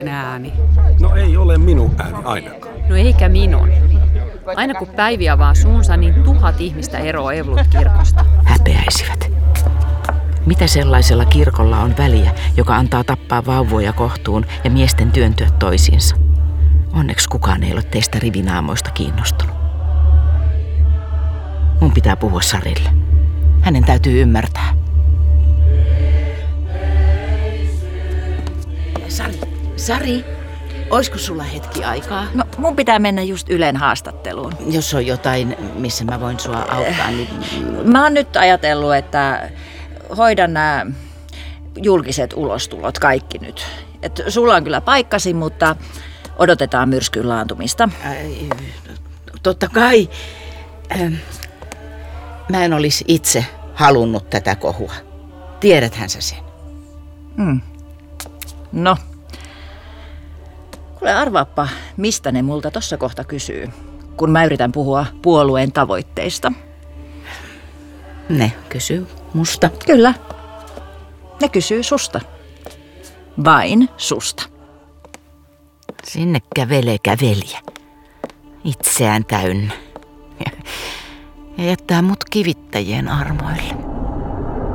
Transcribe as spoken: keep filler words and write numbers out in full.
ääni. No ei ole minun ääni ainakaan. No eikä minun. Aina kun Päivi avaa suunsa, niin tuhat ihmistä eroaa Evolut-kirkosta. Häpeäisivät. Mitä sellaisella kirkolla on väliä, joka antaa tappaa vauvoja kohtuun ja miesten työntyä toisiinsa? Onneksi kukaan ei ole teistä rivinaamoista kiinnostunut. Mun pitää puhua Sarille. Hänen täytyy ymmärtää. Sari, Sari, oisko sulla hetki aikaa? No, mun pitää mennä just Ylen haastatteluun. Jos on jotain, missä mä voin sua auttaa, niin... Mä oon nyt ajatellut, että hoidan nämä julkiset ulostulot kaikki nyt. Et sulla on kyllä paikkasi, mutta odotetaan myrskyn laantumista. Ai, totta kai. Ähm, mä en olisi itse halunnut tätä kohua. Tiedäthän sä sen. Hmm. No. Kuule, arvaappa, mistä ne multa tossa kohta kysyy, kun mä yritän puhua puolueen tavoitteista. Ne kysyy musta. Kyllä. Ne kysyy susta. Vain susta. Sinne kävelee kävelijä. Itseään täynnä. Ja jättää mut kivittäjien armoille.